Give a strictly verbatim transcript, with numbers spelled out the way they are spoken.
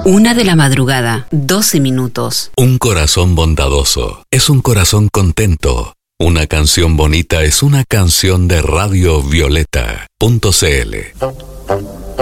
Una de la madrugada, doce minutos. Un corazón bondadoso es un corazón contento. Una canción bonita es una canción de Radio Violeta punto c l.